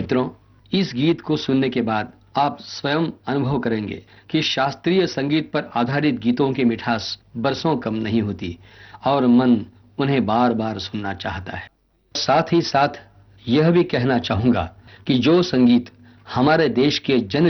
मित्रों, इस गीत को सुनने के बाद आप स्वयं अनुभव करेंगे कि शास्त्रीय संगीत पर आधारित गीतों की मिठास बरसों कम नहीं होती और मन उन्हें बार बार सुनना चाहता है। साथ ही साथ यह भी कहना चाहूंगा कि जो संगीत हमारे देश के जन